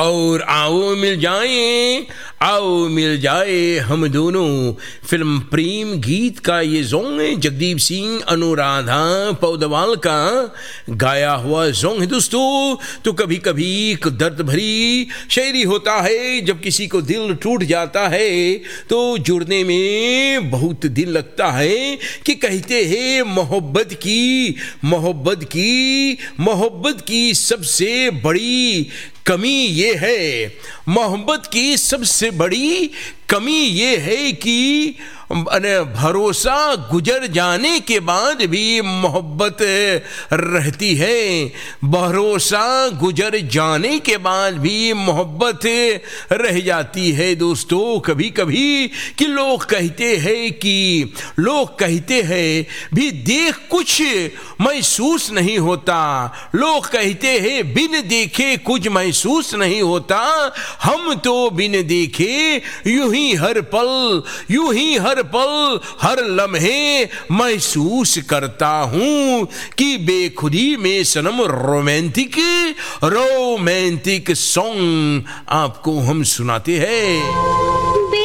और आओ मिल जाए हम दोनों फिल्म प्रेम गीत का ये सॉन्ग है, जगदीप सिंह अनुराधा पौडवाल का गाया हुआ सॉन्ग है दोस्तों। तो कभी कभी एक दर्द भरी शायरी होता है, जब किसी को दिल टूट जाता है तो जुड़ने में बहुत दिन लगता है। कि कहते हैं मोहब्बत की सबसे बड़ी कमी ये है, मोहब्बत की सबसे बड़ी कमी ये है कि भरोसा गुजर जाने के बाद भी मोहब्बत रहती है। भरोसा गुजर जाने के बाद भी मोहब्बत रह जाती है दोस्तों। कभी कभी कि लोग कहते हैं भी देख कुछ महसूस नहीं होता, लोग कहते हैं बिन देखे कुछ महसूस नहीं होता। हम तो बिन देखे यूं ही हर पल हर लम्हे महसूस करता हूं कि बेखुदी में सनम रोमांटिक सॉन्ग आपको हम सुनाते हैं।